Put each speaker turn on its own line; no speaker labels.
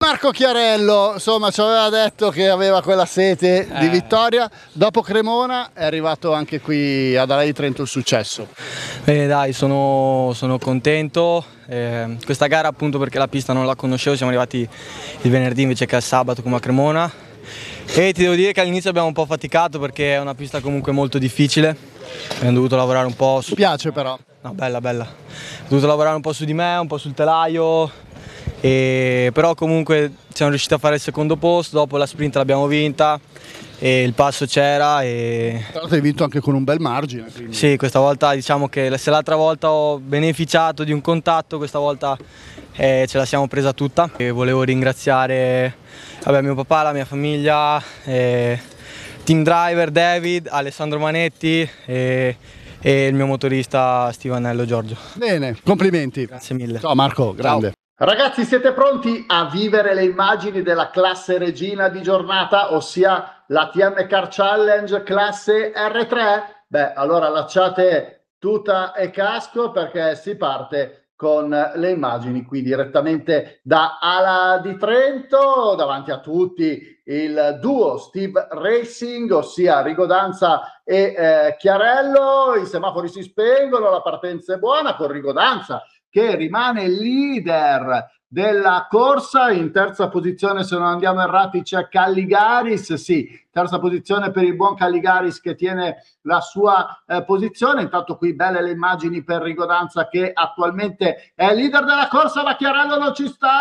Marco Chiarello, insomma, ci aveva detto che aveva quella sete di vittoria. Dopo Cremona è arrivato anche qui ad Ala di Trento il successo.
Bene, dai, sono contento. Questa gara, appunto, perché la pista non la conoscevo, siamo arrivati il venerdì invece che il sabato come a Cremona. E ti devo dire che all'inizio abbiamo un po' faticato perché è una pista comunque molto difficile. Abbiamo dovuto lavorare un po' su...
Mi piace però.
No, bella, bella. Ho dovuto lavorare un po' su di me, un po' sul telaio. Però comunque siamo riusciti a fare il secondo posto, dopo la sprint l'abbiamo vinta e il passo c'era.
Tra l'altro hai vinto anche con un bel margine. Quindi.
Sì, questa volta diciamo che se l'altra volta ho beneficiato di un contatto, questa volta ce la siamo presa tutta. E volevo ringraziare mio papà, la mia famiglia, team driver David, Alessandro Manetti e il mio motorista Stivanello Giorgio.
Bene, complimenti.
Grazie mille.
Ciao Marco, grande. Ciao. Ragazzi, siete pronti a vivere le immagini della classe regina di giornata, ossia la TM Car Challenge classe R3? Beh, allora lasciate tuta e casco perché si parte con le immagini qui direttamente da Ala di Trento, davanti a tutti il duo Steve Racing, ossia Rigodanza e Chiarello. I semafori si spengono, la partenza è buona con Rigodanza che rimane leader della corsa. In terza posizione, se non andiamo errati, c'è Calligaris. Sì, terza posizione per il buon Calligaris che tiene la sua posizione. Intanto qui belle le immagini per Rigodanza che attualmente è leader della corsa, ma Chiarello non ci sta.